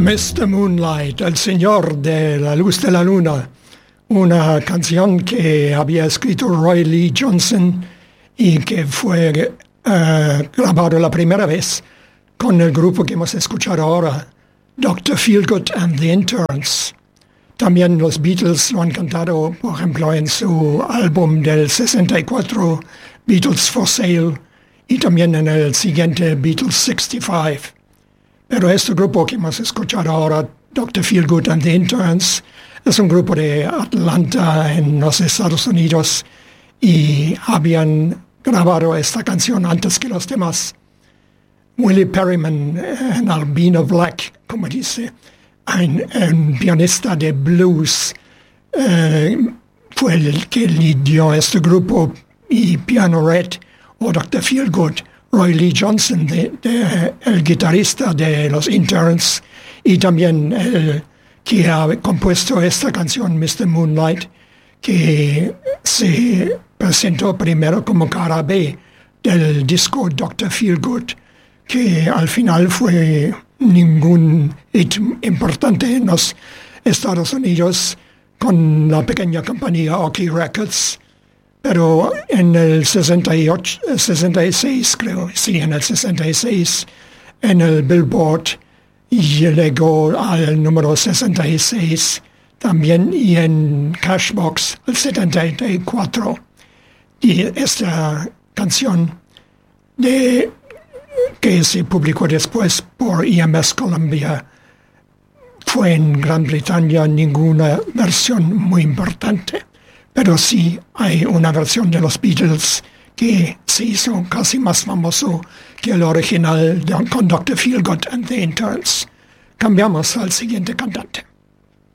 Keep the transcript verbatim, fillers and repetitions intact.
mister Moonlight, el señor de la luz de la luna, una canción que había escrito Roy Lee Johnson y que fue uh, grabado la primera vez con el grupo que hemos escuchado ahora, doctor Feelgood and the Interns. También los Beatles lo han cantado, por ejemplo, en su álbum del sesenta y cuatro, Beatles for Sale, y también en el siguiente, Beatles sesenta y cinco. Pero este grupo que hemos escuchado ahora, doctor Feelgood and the Interns, es un grupo de Atlanta en los Estados Unidos y habían grabado esta canción antes que los demás. Willie Perryman, en Albino Black, como dice, un, un pianista de blues, eh, fue el que lidió este grupo, y Piano Red o doctor Feelgood, Roy Lee Johnson, de, de, el guitarrista de los Interns, y también el que ha compuesto esta canción, mister Moonlight, que se presentó primero como cara B del disco doctor Feelgood, que al final fue ningún hit importante en los Estados Unidos con la pequeña compañía OK Records, pero en el sesenta y ocho, sesenta y seis, creo, sí, en el sesenta y seis, en el Billboard, llegó al número sesenta y seis también, y en Cashbox el setenta y cuatro. Y esta canción de que se publicó después por E M S Columbia fue en Gran Bretaña ninguna versión muy importante, pero sí hay una versión de los Beatles que se hizo casi más famoso que el original con doctor Feelgood and the Interns. Cambiamos al siguiente cantante.